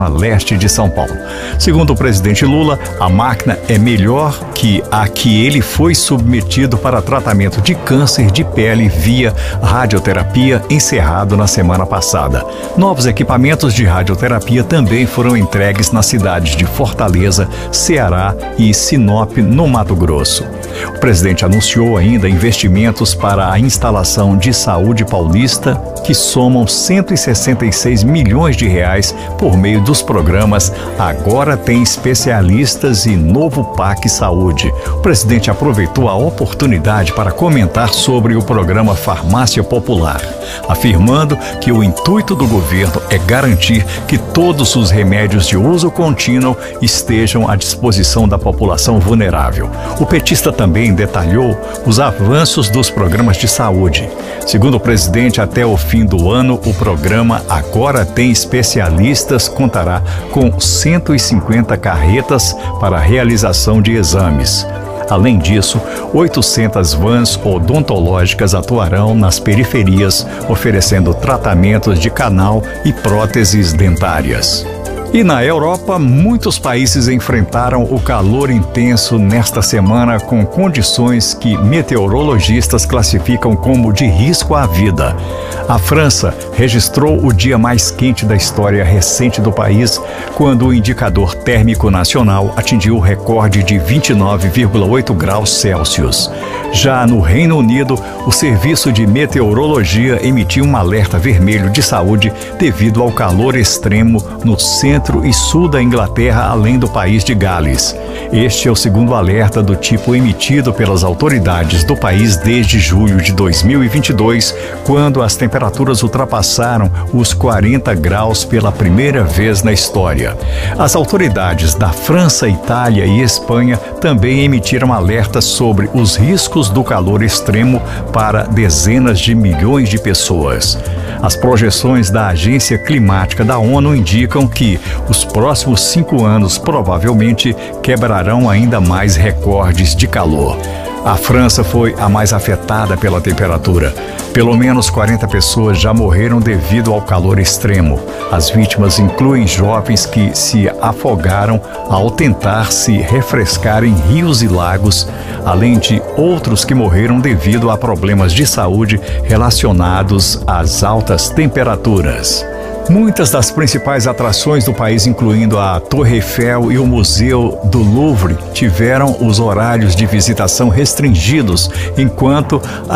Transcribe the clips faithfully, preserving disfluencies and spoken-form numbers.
a leste de São Paulo. Segundo o presidente Lula, a máquina é melhor que a que ele foi submetido para tratamento de câncer de pele via radioterapia, encerrado na semana passada. Novos equipamentos de radioterapia também foram entregues nas cidades de Fortaleza, Ceará e Sinop, no Mato Grosso. O presidente anunciou ainda investimentos para a instalação de saúde paulista, que somam cento e sessenta e seis milhões de reais por meio dos programas Agora Tem Especialistas e Novo P A C Saúde. O presidente aproveitou a oportunidade para comentar sobre o programa Farmácia Popular, afirmando que o intuito do governo é garantir que todos os remédios de uso contínuo estejam à disposição da população vulnerável. O petista também detalhou os avanços dos programas de saúde. Segundo o presidente, até o fim do ano, o programa Agora Tem Especialistas contará com cento e cinquenta carretas para a realização de exames. Além disso, oitocentas vans odontológicas atuarão nas periferias, oferecendo tratamentos de canal e próteses dentárias. E na Europa, muitos países enfrentaram o calor intenso nesta semana, com condições que meteorologistas classificam como de risco à vida. A França registrou o dia mais quente da história recente do país, quando o indicador térmico nacional atingiu o recorde de vinte e nove vírgula oito graus Celsius. Já no Reino Unido, o Serviço de Meteorologia emitiu um alerta vermelho de saúde devido ao calor extremo no centro e sul da Inglaterra, além do país de Gales. Este é o segundo alerta do tipo emitido pelas autoridades do país desde julho de dois mil e vinte e dois, quando as temperaturas ultrapassaram os quarenta graus pela primeira vez na história. As autoridades da França, Itália e Espanha também emitiram alertas sobre os riscos do calor extremo para dezenas de milhões de pessoas. As projeções da Agência Climática da ONU indicam que os próximos cinco anos provavelmente quebrarão ainda mais recordes de calor. A França foi a mais afetada pela temperatura. Pelo menos quarenta pessoas já morreram devido ao calor extremo. As vítimas incluem jovens que se afogaram ao tentar se refrescar em rios e lagos, além de outros que morreram devido a problemas de saúde relacionados às altas temperaturas. Muitas das principais atrações do país, incluindo a Torre Eiffel e o Museu do Louvre, tiveram os horários de visitação restringidos, enquanto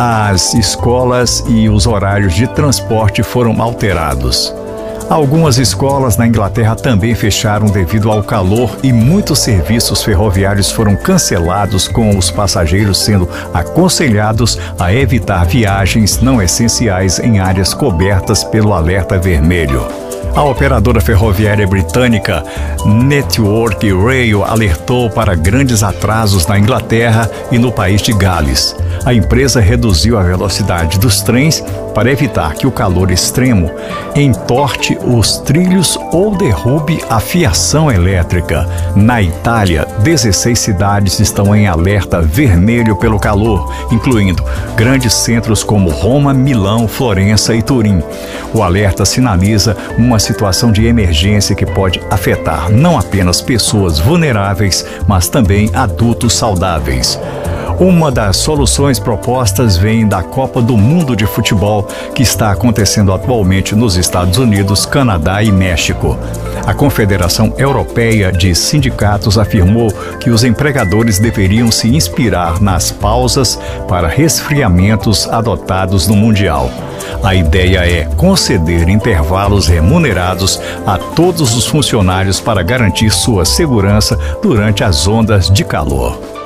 as escolas e os horários de transporte foram alterados. Algumas escolas na Inglaterra também fecharam devido ao calor e muitos serviços ferroviários foram cancelados, com os passageiros sendo aconselhados a evitar viagens não essenciais em áreas cobertas pelo alerta vermelho. A operadora ferroviária britânica Network Rail alertou para grandes atrasos na Inglaterra e no país de Gales. A empresa reduziu a velocidade dos trens para evitar que o calor extremo entorte os trilhos ou derrube a fiação elétrica. Na Itália, dezesseis cidades estão em alerta vermelho pelo calor, incluindo grandes centros como Roma, Milão, Florença e Turim. O alerta sinaliza uma situação de emergência que pode afetar não apenas pessoas vulneráveis, mas também adultos saudáveis. Uma das soluções propostas vem da Copa do Mundo de Futebol, que está acontecendo atualmente nos Estados Unidos, Canadá e México. A Confederação Europeia de Sindicatos afirmou que os empregadores deveriam se inspirar nas pausas para resfriamentos adotados no Mundial. A ideia é conceder intervalos remunerados a todos os funcionários para garantir sua segurança durante as ondas de calor.